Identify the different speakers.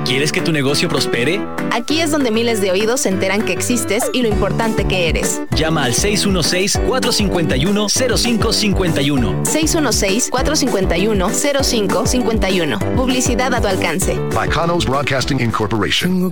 Speaker 1: ¿Quieres que tu negocio prospere?
Speaker 2: Aquí es donde miles de oídos se enteran que existes y lo importante que eres.
Speaker 1: Llama al 616-451-0551.
Speaker 2: 616-451-0551. Publicidad a tu alcance.
Speaker 3: By Kanos Broadcasting Incorporation.